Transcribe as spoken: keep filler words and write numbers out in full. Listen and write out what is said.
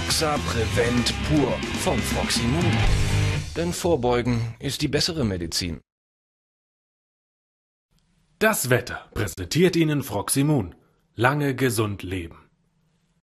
Roxa Prevent pur von Froximun. Denn Vorbeugen ist die bessere Medizin. Das Wetter präsentiert Ihnen Froximun. Lange gesund leben.